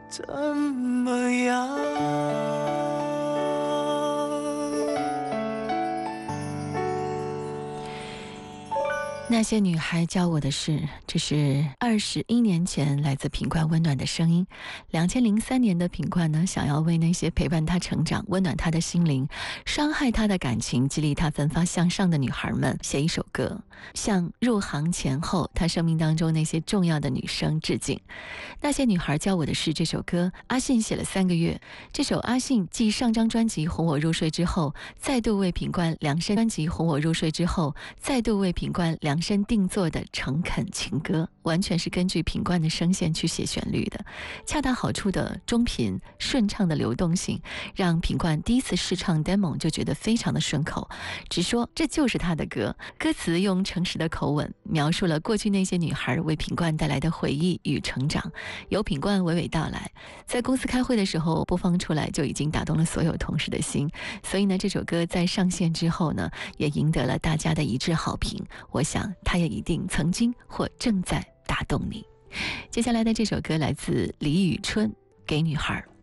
怎么样？ 那些女孩教我的事，这是21年前来自品冠温暖的声音。2003年的品冠呢，想要为那些陪伴她成长、温暖她的心灵、伤害她的感情、激励她奋发向上的女孩们写一首歌，向入行前后她生命当中那些重要的女生致敬。那些女孩教我的事这首歌，阿信写了3个月。这首阿信继上张专辑哄我入睡之后，再度为品冠量身专辑哄我入睡之后，再度为品冠量身定做的诚恳情歌，完全是根据品冠的声线去写旋律的，恰到好处的中频顺畅的流动性，让品冠第一次试唱 demo 就觉得非常的顺口，直说这就是他的歌。歌词用诚实的口吻描述了过去那些女孩为品冠带来的回忆与成长，由品冠娓娓道来。在公司开会的时候播放出来，就已经打动了所有同事的心。所以呢，这首歌在上线之后呢，也赢得了大家的一致好评。我想它也一定曾经或正在打动你。接下来的这首歌来自李宇春，《给女孩》。